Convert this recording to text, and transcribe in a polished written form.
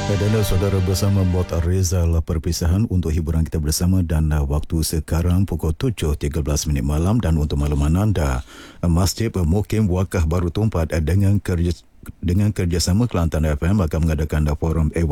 Dan saudara bersama Bot Rezal perpisahan untuk hiburan kita bersama dan waktu sekarang pukul 7.13 malam dan untuk makluman anda, Masjid Mukim Wakaf Baru Tumpat dengan kerjasama Kelantan FM akan mengadakan forum